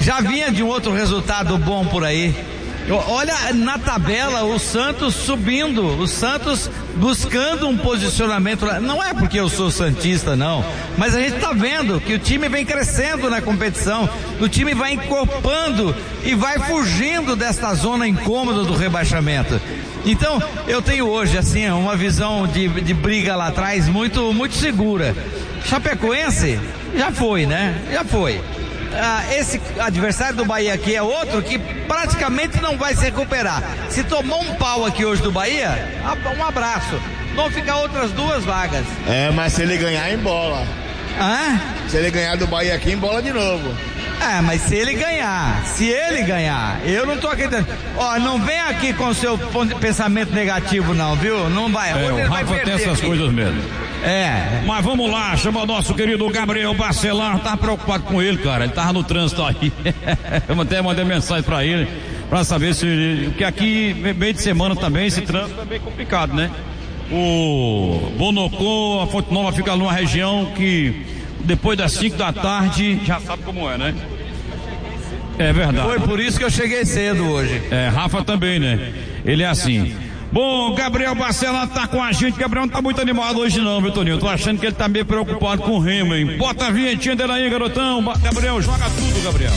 já vinha de um outro resultado bom por aí. Olha na tabela o Santos subindo, o Santos buscando um posicionamento. Não é porque eu sou santista não, mas a gente está vendo que o time vem crescendo na competição, o time vai encorpando e vai fugindo desta zona incômoda do rebaixamento. Então eu tenho hoje assim uma visão de briga lá atrás muito, muito segura. Chapecoense já foi, né? Já foi. Esse adversário do Bahia aqui é outro que praticamente não vai se recuperar. Se tomou um pau aqui hoje do Bahia, um abraço. Vão ficar outras 2 vagas. Mas se ele ganhar, embola. Se ele ganhar do Bahia aqui, embola de novo. Mas se ele ganhar, eu não tô acreditando. Não vem aqui com o seu pensamento negativo não, viu? Não vai. O Rafa tem essas coisas mesmo. Mas vamos lá, chama o nosso querido Gabriel Bacelar. Tava preocupado com ele, cara. Ele tava no trânsito aí. Eu até mandei mensagem pra ele, pra saber se. Porque aqui, meio de semana também, esse trânsito é bem complicado, né? O Bonocô, a Fonte Nova fica numa região que depois das 5 da tarde já sabe como é, né? É verdade. Foi por isso que eu cheguei cedo hoje. Rafa também, né? Ele é assim. Bom, Gabriel Bacelar tá com a gente. Gabriel não tá muito animado hoje não, viu, Toninho? Tô achando que ele tá meio preocupado com o Remo, hein? Bota a vinhetinha dele aí, garotão. Gabriel, joga tudo, Gabriel.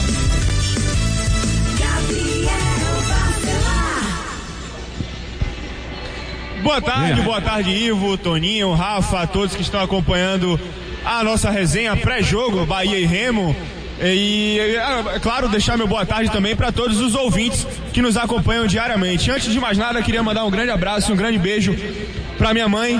Boa tarde, Ivo, Toninho, Rafa, todos que estão acompanhando a nossa resenha pré-jogo, Bahia e Remo. E, claro, deixar meu boa tarde também para todos os ouvintes que nos acompanham diariamente. Antes de mais nada, queria mandar um grande abraço, um grande beijo para minha mãe,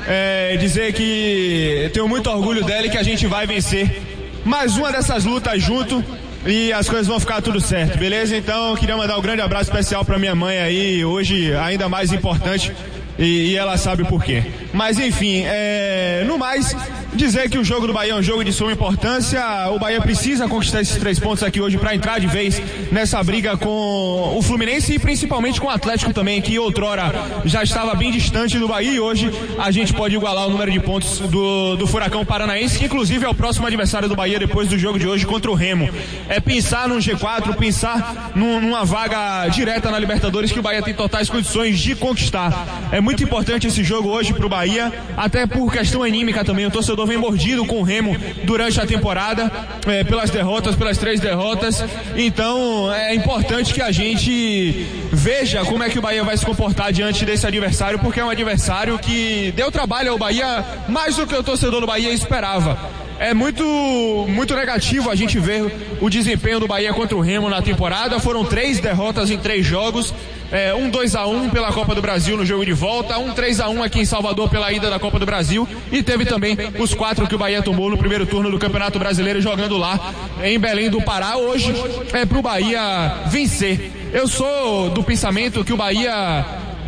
dizer que tenho muito orgulho dela e que a gente vai vencer mais uma dessas lutas junto e as coisas vão ficar tudo certo, beleza? Então, queria mandar um grande abraço especial para minha mãe aí, hoje ainda mais importante, e ela sabe por quê. Mas enfim, no mais, dizer que o jogo do Bahia é um jogo de suma importância. O Bahia precisa conquistar esses 3 pontos aqui hoje para entrar de vez nessa briga com o Fluminense e principalmente com o Atlético também, que outrora já estava bem distante do Bahia, e hoje a gente pode igualar o número de pontos do Furacão Paranaense, que inclusive é o próximo adversário do Bahia depois do jogo de hoje contra o Remo. É pensar num G4, pensar numa vaga direta na Libertadores que o Bahia tem totais condições de conquistar. É muito importante esse jogo hoje pro Bahia, até por questão anímica também. O torcedor vem mordido com o Remo durante a temporada, pelas 3 derrotas. Então é importante que a gente veja como é que o Bahia vai se comportar diante desse adversário, porque é um adversário que deu trabalho ao Bahia mais do que o torcedor do Bahia esperava. É muito negativo a gente ver o desempenho do Bahia contra o Remo na temporada. Foram 3 derrotas em 3 jogos, um 2-1 pela Copa do Brasil no jogo de volta, um 3-1 aqui em Salvador pela ida da Copa do Brasil, e teve também os 4 que o Bahia tomou no primeiro turno do Campeonato Brasileiro jogando lá em Belém do Pará. Hoje é pro Bahia vencer. Eu sou do pensamento que o Bahia...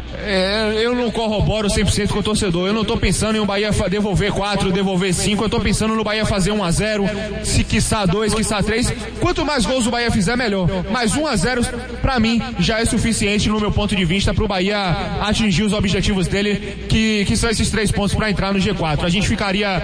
eu não corroboro 100% com o torcedor. Eu não tô pensando em o Bahia devolver 4, devolver 5. Eu tô pensando no Bahia fazer 1-0, se quiçá 2, quiçá 3. Quanto mais gols o Bahia fizer, melhor. Mas 1-0 pra mim já é suficiente, no meu ponto de vista, pro Bahia atingir os objetivos dele, que são esses 3 pontos pra entrar no G4. A gente ficaria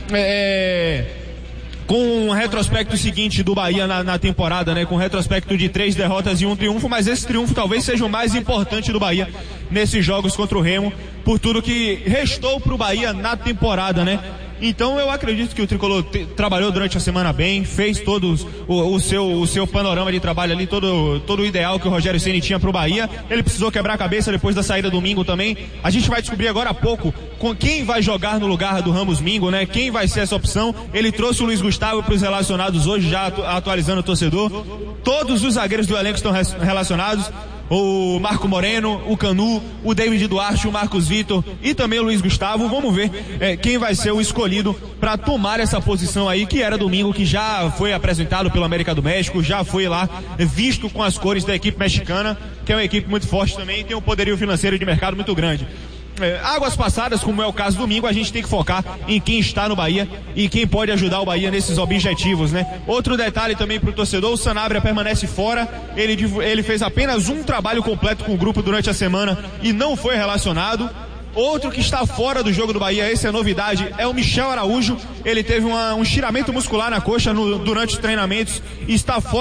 com um retrospecto seguinte do Bahia na temporada, né? Com um retrospecto de 3 derrotas e 1 triunfo, mas esse triunfo talvez seja o mais importante do Bahia nesses jogos contra o Remo, por tudo que restou pro Bahia na temporada, né? Então eu acredito que o Tricolor trabalhou durante a semana bem, fez todo o seu panorama de trabalho ali, todo o ideal que o Rogério Ceni tinha pro Bahia. Ele precisou quebrar a cabeça depois da saída do Mingo também. A gente vai descobrir agora há pouco com quem vai jogar no lugar do Ramos Mingo, né? Quem vai ser essa opção. Ele trouxe o Luiz Gustavo para os relacionados hoje, já atualizando o torcedor. Todos os zagueiros do elenco estão relacionados. O Marco Moreno, o Canu, o David Duarte, o Marcos Vitor e também o Luiz Gustavo. Vamos ver quem vai ser o escolhido para tomar essa posição aí, que era domingo, que já foi apresentado pelo América do México, já foi lá visto com as cores da equipe mexicana, que é uma equipe muito forte também e tem um poderio financeiro de mercado muito grande. Águas passadas, como é o caso do domingo, a gente tem que focar em quem está no Bahia e quem pode ajudar o Bahia nesses objetivos, né? Outro detalhe também para o torcedor: o Sanabria permanece fora. Ele fez apenas um trabalho completo com o grupo durante a semana e não foi relacionado. Outro que está fora do jogo do Bahia, essa é a novidade, é o Michel Araújo. Ele teve um estiramento muscular na coxa durante os treinamentos e está fora